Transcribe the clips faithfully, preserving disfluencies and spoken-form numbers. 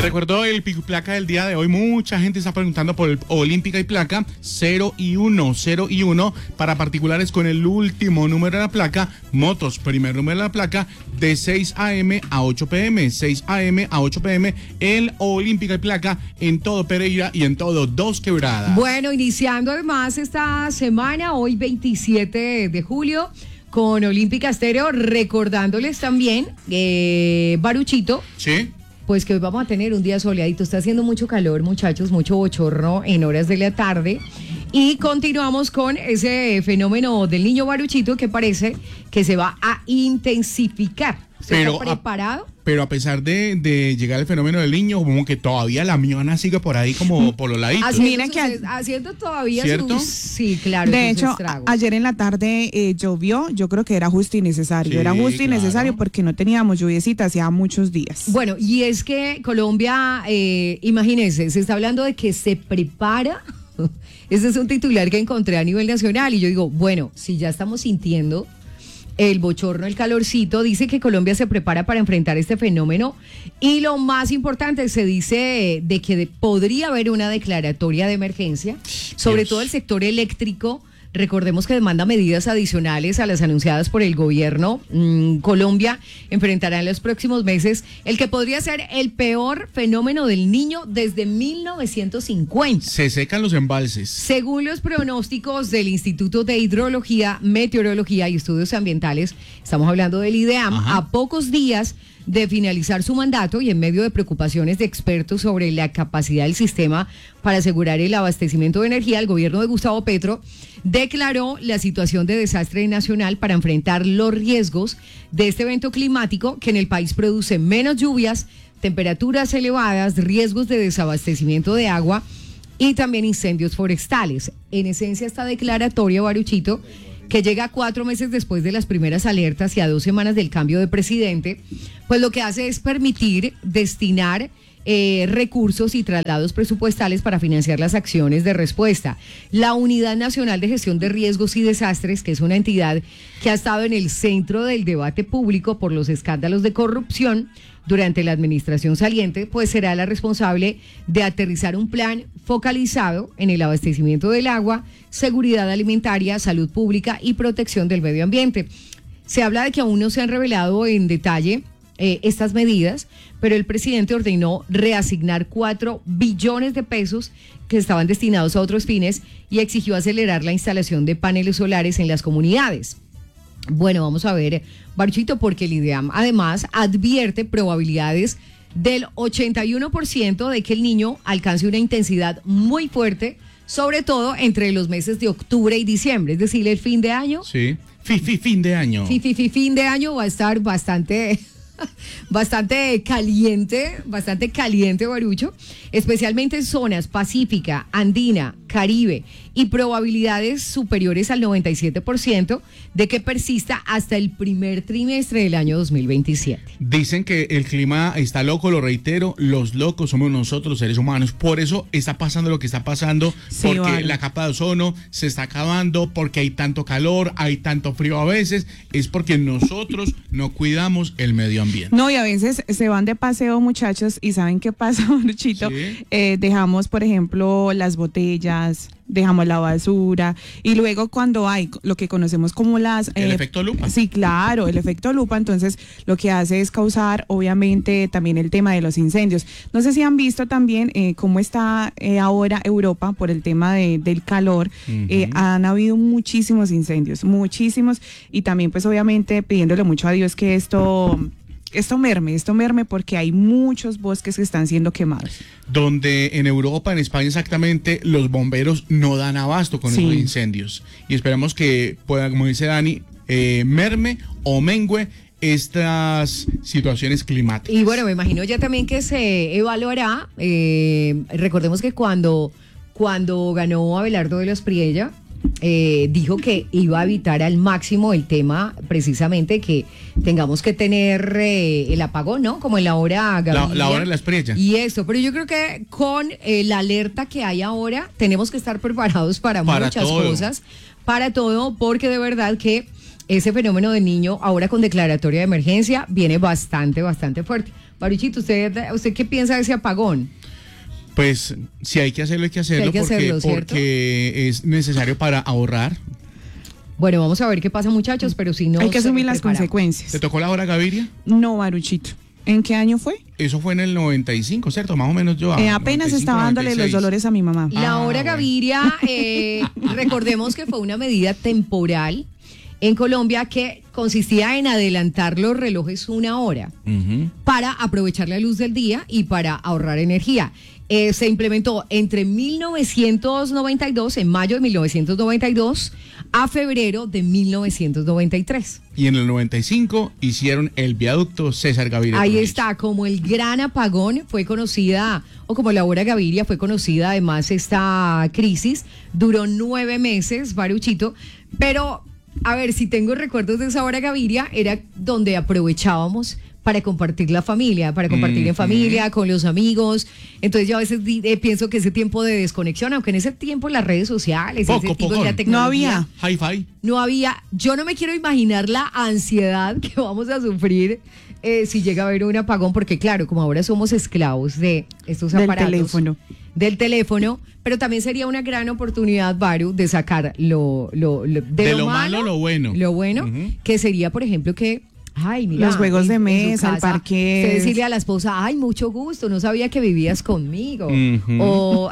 recuerdo el pico y placa del día de hoy. Mucha gente está preguntando por el Olímpica y placa cero y uno, cero y uno para particulares con el último número de la placa. Motos, primer número de la placa de seis a eme a ocho pe eme, seis a eme a ocho pe eme. El Olímpica y placa en todo Pereira y en todo Dos Quebradas. Bueno, iniciando además esta semana, hoy veintisiete de julio, con Olímpica Estéreo, recordándoles también, eh, Baruchito. Sí. Pues que hoy vamos a tener un día soleadito. Está haciendo mucho calor, muchachos, mucho bochorno en horas de la tarde. Y continuamos con ese fenómeno del niño Baruchito que parece que se va a intensificar. ¿Usted Pero está preparado? A, pero a pesar de, de llegar el fenómeno del niño, como que todavía la miona sigue por ahí como por los laditos. Haciendo, Mira que sus, haciendo todavía ¿Cierto? sus... Sí, claro. De sus hecho, estragos. ayer en la tarde eh, llovió, yo creo que era justo y necesario. Sí, era justo y claro. necesario porque no teníamos lluviecita hacía muchos días. Bueno, y es que Colombia, eh, imagínense, se está hablando de que se prepara. Ese es un titular que encontré a nivel nacional y yo digo, bueno, si ya estamos sintiendo el bochorno, el calorcito, dice que Colombia se prepara para enfrentar este fenómeno y lo más importante, se dice de que de, podría haber una declaratoria de emergencia, sobre Dios. todo el sector eléctrico. Recordemos que demanda medidas adicionales a las anunciadas por el gobierno. Mm, Colombia enfrentará en los próximos meses el que podría ser el peor fenómeno del niño desde mil novecientos cincuenta. Se secan los embalses. Según los pronósticos del Instituto de Hidrología, Meteorología y Estudios Ambientales, estamos hablando del IDEAM, Ajá. a pocos días de finalizar su mandato y en medio de preocupaciones de expertos sobre la capacidad del sistema para asegurar el abastecimiento de energía, el gobierno de Gustavo Petro declaró la situación de desastre nacional para enfrentar los riesgos de este evento climático que en el país produce menos lluvias, temperaturas elevadas, riesgos de desabastecimiento de agua y también incendios forestales. En esencia, esta declaratoria, Baruchito, que llega cuatro meses después de las primeras alertas y a dos semanas del cambio de presidente, pues lo que hace es permitir destinar eh, recursos y traslados presupuestales para financiar las acciones de respuesta. La Unidad Nacional de Gestión de Riesgos y Desastres, que es una entidad que ha estado en el centro del debate público por los escándalos de corrupción durante la administración saliente, pues será la responsable de aterrizar un plan focalizado en el abastecimiento del agua, seguridad alimentaria, salud pública y protección del medio ambiente. Se habla de que aún no se han revelado en detalle eh, estas medidas, pero el presidente ordenó reasignar cuatro billones de pesos que estaban destinados a otros fines y exigió acelerar la instalación de paneles solares en las comunidades. Bueno, vamos a ver, Baruchito, porque el IDEAM además advierte probabilidades del ochenta y uno por ciento de que el niño alcance una intensidad muy fuerte, sobre todo entre los meses de octubre y diciembre, es decir, el fin de año. Sí. Fi, fi, fin de año. Fi, fi, fi, fin de año va a estar bastante... bastante caliente, bastante caliente, Barucho, especialmente en zonas pacífica, andina, Caribe, y probabilidades superiores al noventa y siete por ciento de que persista hasta el primer trimestre del año dos mil veintisiete. Dicen que el clima está loco, lo reitero, los locos somos nosotros, los seres humanos, por eso está pasando lo que está pasando, Sí, porque vale. la capa de ozono se está acabando, porque hay tanto calor, hay tanto frío a veces, es porque nosotros no cuidamos el medio ambiente. No, y a veces se van de paseo, muchachos, y ¿saben qué pasa, Luchito? Sí. Eh, dejamos, por ejemplo, las botellas, dejamos la basura, y luego cuando hay lo que conocemos como las... El eh, efecto lupa. Sí, claro, el efecto lupa, entonces lo que hace es causar, obviamente, también el tema de los incendios. No sé si han visto también eh, cómo está eh, ahora Europa por el tema de, del calor. Ujú. eh, han habido muchísimos incendios, muchísimos, y también pues obviamente pidiéndole mucho a Dios que esto... Esto merme, esto merme porque hay muchos bosques que están siendo quemados. Donde en Europa, en España exactamente, los bomberos no dan abasto con Sí. esos incendios. Y esperamos que pueda, como dice Dani, eh, merme o mengue estas situaciones climáticas. Y bueno, me imagino ya también que se evaluará, eh, recordemos que cuando, cuando ganó Abelardo de los Priella, Eh, dijo que iba a evitar al máximo el tema precisamente que tengamos que tener eh, el apagón, ¿no? Como en la hora La, Gaviria. la hora de la Espriella. Y eso, pero yo creo que con eh, la alerta que hay ahora tenemos que estar preparados para, Para muchas todo. cosas, para todo, porque de verdad que ese fenómeno del niño ahora con declaratoria de emergencia viene bastante, bastante fuerte. Baruchito, ¿usted, ¿usted qué piensa de ese apagón? Pues si hay que hacerlo, hay que hacerlo, hay que porque, hacerlo, ¿cierto? porque es necesario para ahorrar. Bueno, vamos a ver qué pasa, muchachos, pero si no... Hay que se asumir las preparamos. consecuencias. ¿Te tocó la hora, Gaviria? No, Baruchito. ¿En qué año fue? Eso fue en el noventa y cinco, ¿cierto? Más o menos yo. Eh, apenas noventa y cinco, estaba dándole noventa y los seis. dolores a mi mamá. La Ah, hora bueno. Gaviria, eh, recordemos que fue una medida temporal en Colombia que consistía en adelantar los relojes una hora Ujú. para aprovechar la luz del día y para ahorrar energía. Eh, se implementó entre mil novecientos noventa y dos, en mayo de mil novecientos noventa y dos, a febrero de mil novecientos noventa y tres. Y en el noventa y cinco hicieron el viaducto César Gaviria. Ahí Correich. está, como el gran apagón fue conocida, o como la hora Gaviria fue conocida además esta crisis, duró nueve meses, Baruchito, pero a ver, si tengo recuerdos de esa hora Gaviria, era donde aprovechábamos para compartir la familia, para compartir en Ujú. familia, con los amigos. Entonces yo a veces di- eh, pienso que ese tiempo de desconexión, aunque en ese tiempo las redes sociales, Poco, ese tipo poco. de la No tecnología, Hi-Fi. no había, yo no me quiero imaginar la ansiedad que vamos a sufrir eh, si llega a haber un apagón, porque claro, como ahora somos esclavos de estos Del aparatos. teléfono. Del teléfono, pero también sería una gran oportunidad, Baru, de sacar lo, lo, lo- de, De lo malo, lo bueno. Lo bueno, Ujú. que sería, por ejemplo, que ay, mira, Los juegos de en- en su mesa, el casa, parqués. usted decirle a la esposa, ay, mucho gusto, no sabía que vivías conmigo. Ujú. O,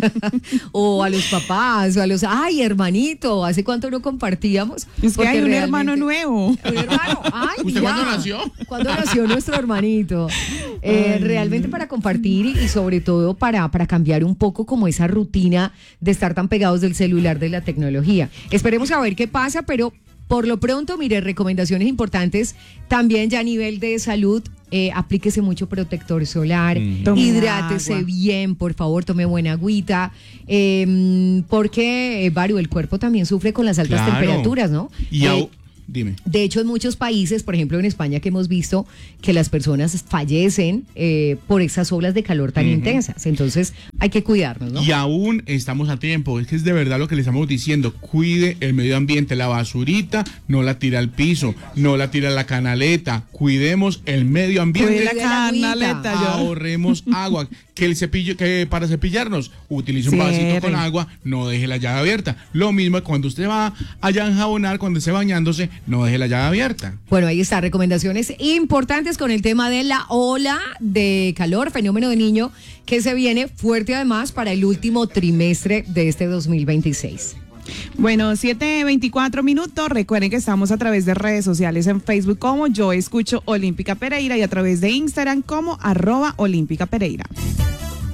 o a los papás, o a los, ay, hermanito, ¿hace cuánto no compartíamos? Es que Porque hay un realmente- hermano nuevo. Un hermano, ay, ¿Usted mira, cuándo nació? ¿Cuándo nació nuestro hermanito? Eh, realmente para compartir y, y sobre todo para, para cambiar un poco como esa rutina de estar tan pegados del celular, de la tecnología. Esperemos a ver qué pasa, pero por lo pronto, mire, recomendaciones importantes también ya a nivel de salud. Eh, aplíquese mucho protector solar, Mm. Tome hidrátese agua. bien, por favor, tome buena agüita, eh, porque, eh, Baru, el cuerpo también sufre con las altas Claro. temperaturas, ¿no? Y Eh, au- dime. de hecho, en muchos países, por ejemplo en España, que hemos visto que las personas fallecen eh, por esas olas de calor tan Ujú. intensas. Entonces, hay que cuidarnos, ¿no? Y aún estamos a tiempo. Es que es de verdad lo que le estamos diciendo. Cuide el medio ambiente. La basurita no la tira al piso, no la tira a la canaleta. Cuidemos el medio ambiente. Cuide la Cuide la agüita. canaleta, yo. Ahorremos agua. Que el cepillo, que para cepillarnos, utilice un Cierre. vasito con agua, no deje la llave abierta. Lo mismo cuando usted va allá a enjabonar, cuando esté bañándose, no deje la llave abierta. Bueno, ahí está, recomendaciones importantes con el tema de la ola de calor, fenómeno de niño, que se viene fuerte además para el último trimestre de este dos mil veintiséis. Bueno, siete veinticuatro minutos. Recuerden que estamos a través de redes sociales en Facebook como Yo Escucho Olímpica Pereira y a través de Instagram como arroba Olímpica Pereira.